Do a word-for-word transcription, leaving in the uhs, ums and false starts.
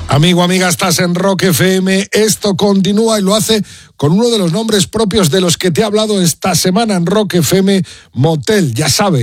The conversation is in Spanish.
Amigo, amiga, estás en Rock F M. Esto continúa y lo hace con uno de los nombres propios de los que te he hablado esta semana en Rock F M, Motel, ya sabes.